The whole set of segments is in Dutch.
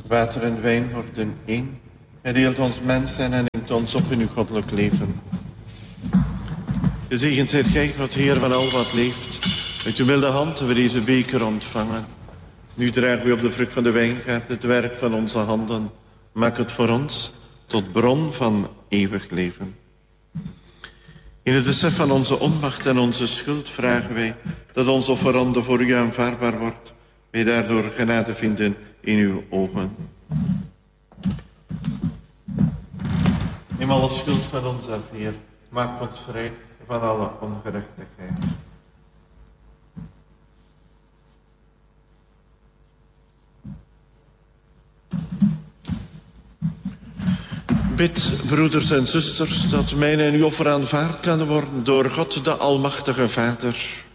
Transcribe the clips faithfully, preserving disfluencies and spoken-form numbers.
Water en wijn worden één. Hij deelt ons mens zijn en neemt ons op in uw goddelijk leven. Gezegend zijt gij, God, Heer van al wat leeft. Met uw milde hand hebben we deze beker ontvangen. Nu dragen we op de vrucht van de wijngaard het werk van onze handen. Maak het voor ons tot bron van eeuwig leven. In het besef van onze onmacht en onze schuld vragen wij dat ons offerande voor u aanvaardbaar wordt. Wij daardoor genade vinden in uw ogen. Neem alle schuld van ons af, Heer. Maak ons vrij van alle ongerechtigheid. Bid, broeders en zusters, dat mijn en uw offer aanvaard kan worden door God de Almachtige Vader.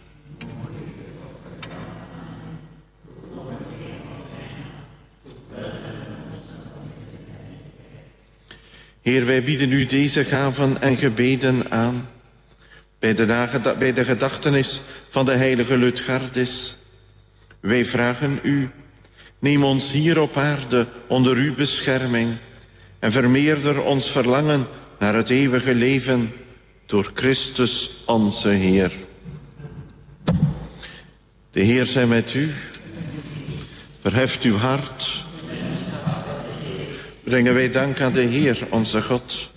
Heer, wij bieden u deze gaven en gebeden aan. Bij de, nageda- bij de gedachtenis van de heilige Lutgardis. Wij vragen u, neem ons hier op aarde onder uw bescherming en vermeerder ons verlangen naar het eeuwige leven door Christus onze Heer. De Heer zij met u. Verheft uw hart. Brengen wij dank aan de Heer, onze God.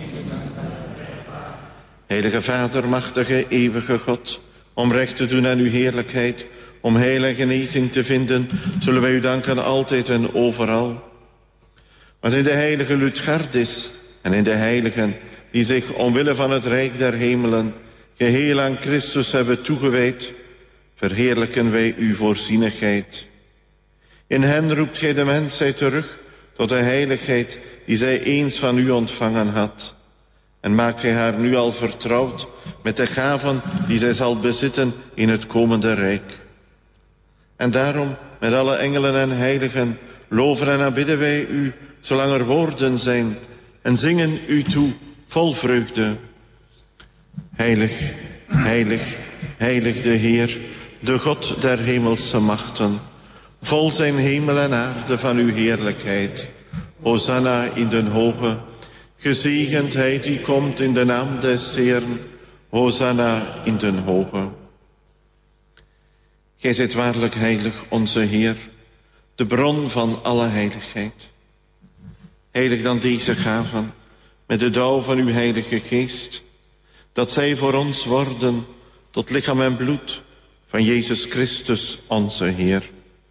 Heilige Vader, machtige, eeuwige God, om recht te doen aan uw heerlijkheid, om heil en genezing te vinden, zullen wij u danken altijd en overal. Want in de heilige Lutgardis en in de heiligen die zich omwille van het rijk der hemelen geheel aan Christus hebben toegewijd, verheerlijken wij uw voorzienigheid. In hen roept gij de mensheid terug tot de heiligheid die zij eens van u ontvangen had. En maakt gij haar nu al vertrouwd met de gaven die zij zal bezitten in het komende rijk. En daarom, met alle engelen en heiligen, loven en aanbidden wij u, zolang er woorden zijn, en zingen u toe, vol vreugde. Heilig, heilig, heilig de Heer, de God der hemelse machten. Vol zijn hemel en aarde van uw heerlijkheid. Hosanna in den hoge. Gezegend hij die komt in de naam des Heeren. Hosanna in den hoge. Gij zijt waarlijk heilig, onze Heer, de bron van alle heiligheid. Heilig dan deze gaven, met de dauw van uw heilige geest, dat zij voor ons worden tot lichaam en bloed van Jezus Christus, onze Heer.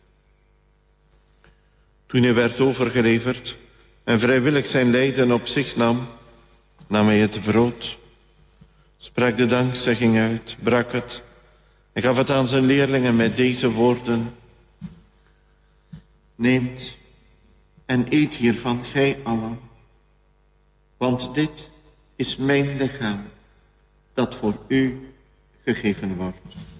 Toen hij werd overgeleverd en vrijwillig zijn lijden op zich nam, nam hij het brood, sprak de dankzegging uit, brak het en gaf het aan zijn leerlingen met deze woorden: neemt en eet hiervan gij allen, want dit is mijn lichaam dat voor u gegeven wordt.